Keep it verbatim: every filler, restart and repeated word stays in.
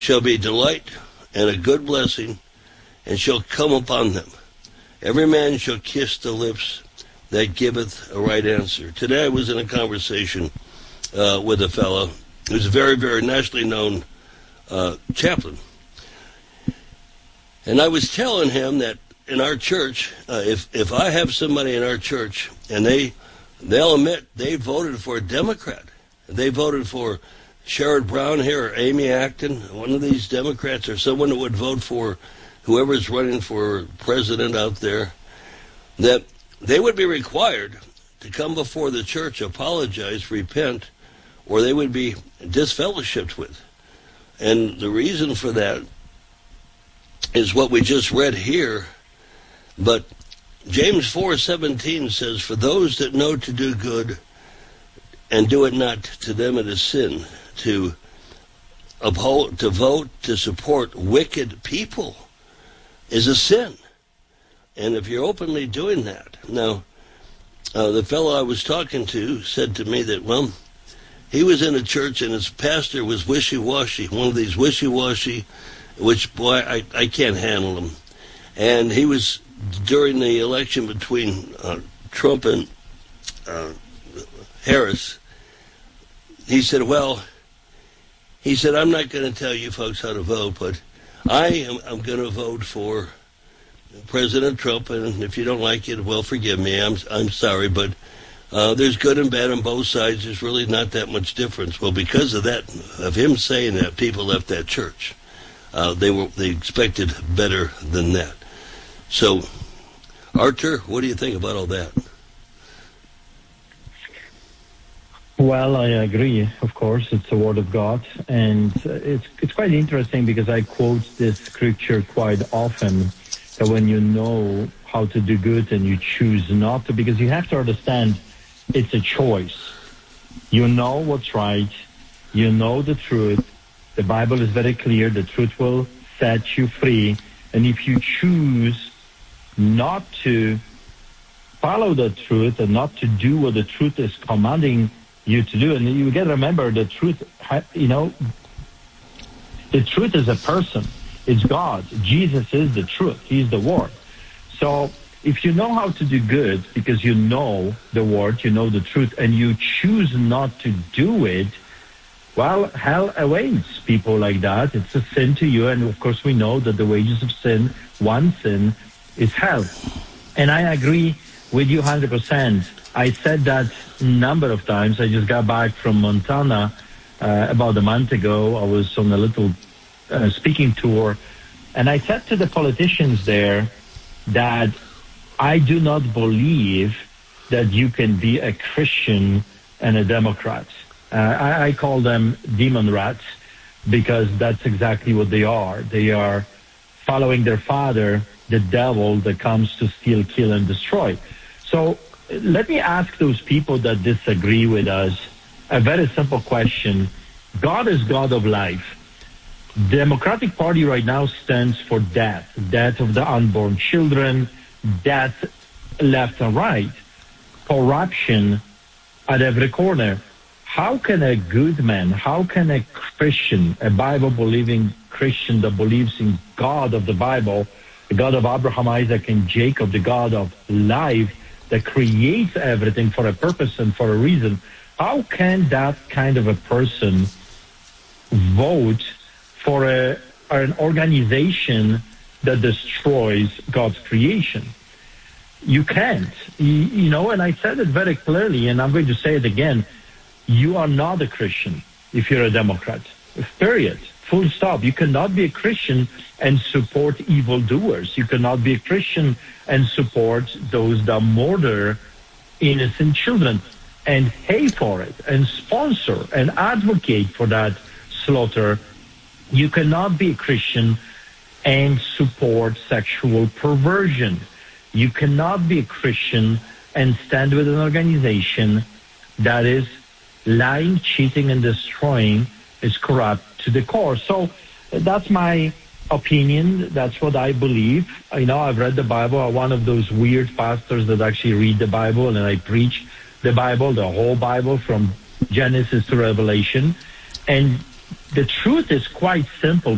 shall be delight and a good blessing, and shall come upon them. Every man shall kiss the lips that giveth a right answer. Today I was in a conversation uh, with a fellow who's a very, very nationally known uh, chaplain. And I was telling him that in our church, uh, if if I have somebody in our church and they, they'll admit they voted for a Democrat, they voted for Sherrod Brown here or Amy Acton, one of these Democrats, or someone that would vote for whoever's running for president out there, that they would be required to come before the church, apologize, repent, or they would be disfellowshipped with. And the reason for that is what we just read here. But James four seventeen says, for those that know to do good and do it not, to them it is sin. To uphold, to vote, to support wicked people is a sin. And if you're openly doing that, now, uh, the fellow I was talking to said to me that, well, he was in a church and his pastor was wishy-washy, one of these wishy-washy, which, boy, I, I can't handle them. And he was, during the election between uh, Trump and uh, Harris, he said, well, he said, I'm not going to tell you folks how to vote, but I am I'm going to vote for President Trump, and if you don't like it, well, forgive me. I'm I'm sorry, but uh, there's good and bad on both sides. There's really not that much difference. Well, because of that, of him saying that, people left that church. Uh, they were they expected better than that. So, Arthur, what do you think about all that? Well, I agree. Of course, it's the Word of God, and it's it's quite interesting because I quote this scripture quite often. That when you know how to do good and you choose not to, because you have to understand it's a choice. You know what's right. You know the truth. The Bible is very clear. The truth will set you free. And if you choose not to follow the truth and not to do what the truth is commanding you to do, and you got to remember the truth, you know, the truth is a person. It's God. Jesus is the truth. He's the Word. So if you know how to do good because you know the Word, you know the truth, and you choose not to do it, well, hell awaits people like that. It's a sin to you, and of course we know that the wages of sin, one sin, is hell. And I agree with you one hundred percent. I said that a number of times. I just got back from Montana uh, about a month ago. I was on a little uh, speaking tour, and I said to the politicians there that I do not believe that you can be a Christian and a Democrat. Uh, I, I call them demon rats because that's exactly what they are. They are following their father, the devil that comes to steal, kill, and destroy. So let me ask those people that disagree with us a very simple question. God is God of life. The Democratic Party right now stands for death, death of the unborn children, death left and right, corruption at every corner. How can a good man, how can a Christian, a Bible-believing Christian that believes in God of the Bible, the God of Abraham, Isaac, and Jacob, the God of life, that creates everything for a purpose and for a reason, how can that kind of a person vote for a, an organization that destroys God's creation? You can't. You, you know, and I said it very clearly, and I'm going to say it again. You are not a Christian if you're a Democrat. Period. Full stop. You cannot be a Christian and support evildoers. You cannot be a Christian and support those that murder innocent children and pay for it and sponsor and advocate for that slaughter. You cannot be a Christian and support sexual perversion. You cannot be a Christian and stand with an organization that is lying, cheating, and destroying, is corrupt to the core. So that's my opinion. That's what I believe. You know, I've read the Bible. I'm one of those weird pastors that actually read the Bible, and I preach the Bible, the whole Bible, from Genesis to Revelation. And the truth is quite simple.